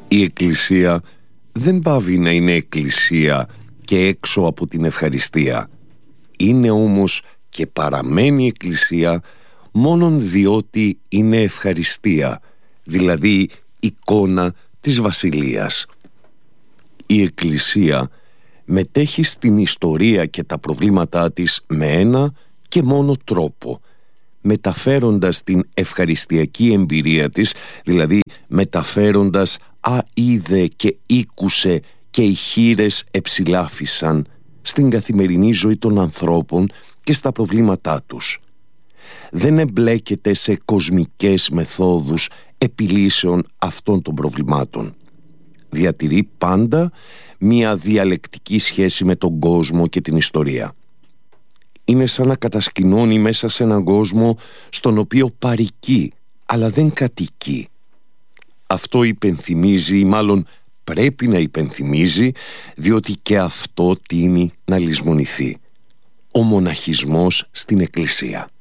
Η Εκκλησία δεν πάβει να είναι Εκκλησία και έξω από την ευχαριστία. Είναι όμως και παραμένει Εκκλησία μόνον διότι είναι ευχαριστία, δηλαδή εικόνα της Βασιλείας. Η Εκκλησία μετέχει στην ιστορία και τα προβλήματά της με ένα και μόνο τρόπο, μεταφέροντας την ευχαριστιακή εμπειρία της, δηλαδή μεταφέροντας είδε και ήκουσε και οι χήρες εψηλάφισαν στην καθημερινή ζωή των ανθρώπων και στα προβλήματά τους. Δεν εμπλέκεται σε κοσμικές μεθόδους επιλύσεων αυτών των προβλημάτων. Διατηρεί πάντα μια διαλεκτική σχέση με τον κόσμο και την ιστορία. Είναι σαν να κατασκηνώνει μέσα σε έναν κόσμο στον οποίο παροικεί, αλλά δεν κατοικεί. Αυτό υπενθυμίζει, ή μάλλον πρέπει να υπενθυμίζει, διότι και αυτό τείνει να λησμονηθεί. Ο μοναχισμός στην Εκκλησία.